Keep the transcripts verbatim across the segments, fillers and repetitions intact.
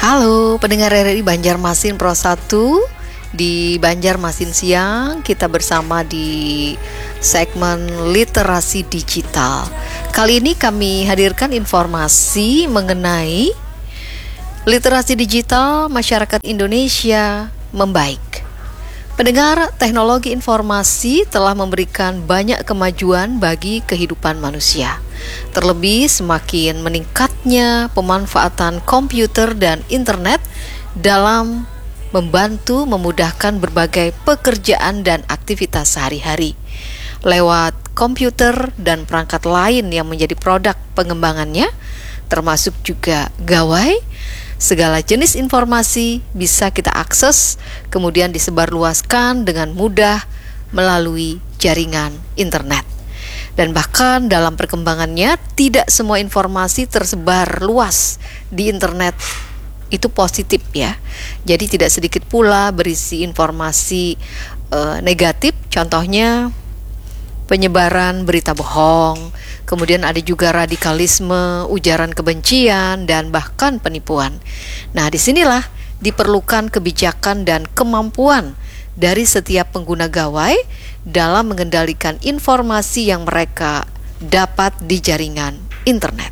Halo pendengar R R I Banjarmasin Pro satu. Di Banjarmasin Siang kita bersama di segmen literasi digital. Kali ini kami hadirkan informasi mengenai literasi digital masyarakat Indonesia membaik. Pendengar, teknologi informasi telah memberikan banyak kemajuan bagi kehidupan manusia. Terlebih semakin meningkatnya pemanfaatan komputer dan internet dalam membantu memudahkan berbagai pekerjaan dan aktivitas sehari-hari. Lewat komputer dan perangkat lain yang menjadi produk pengembangannya, termasuk juga gawai, segala jenis informasi bisa kita akses, kemudian disebarluaskan dengan mudah melalui jaringan internet. Dan bahkan dalam perkembangannya, tidak semua informasi tersebar luas di internet itu positif ya. Jadi tidak sedikit pula berisi informasi e, negatif, contohnya penyebaran berita bohong, kemudian ada juga radikalisme, ujaran kebencian, dan bahkan penipuan. Nah, disinilah diperlukan kebijakan dan kemampuan dari setiap pengguna gawai dalam mengendalikan informasi yang mereka dapat di jaringan internet.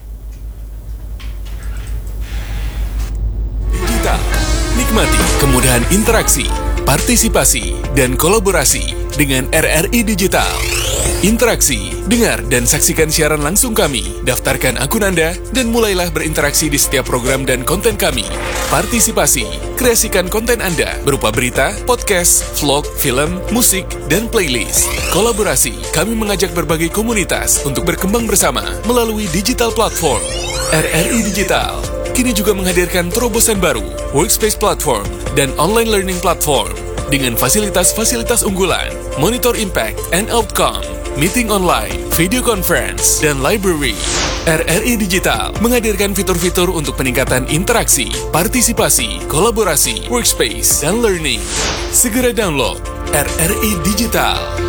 Digital, nikmati kemudahan interaksi, partisipasi, dan kolaborasi dengan R R I Digital. Interaksi, dengar dan saksikan siaran langsung kami, daftarkan akun Anda, dan mulailah berinteraksi di setiap program dan konten kami. Partisipasi, kreasikan konten Anda berupa berita, podcast, vlog, film, musik, dan playlist. Kolaborasi, kami mengajak berbagai komunitas untuk berkembang bersama melalui digital platform. R R I Digital kini juga menghadirkan terobosan baru, workspace platform, dan online learning platform dengan fasilitas-fasilitas unggulan, monitor impact and outcome, meeting online, video conference, dan library. R R I Digital menghadirkan fitur-fitur untuk peningkatan interaksi, partisipasi, kolaborasi, workspace, dan learning. Segera download R R I Digital.